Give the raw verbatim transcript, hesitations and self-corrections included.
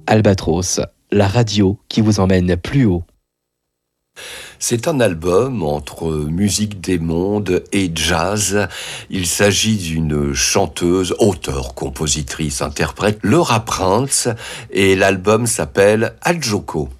Albatros, la radio qui vous emmène plus haut. C'est un album entre musique des mondes et jazz. Il s'agit d'une chanteuse, auteure, compositrice, interprète, Laura Prince, et l'album s'appelle Al Joko.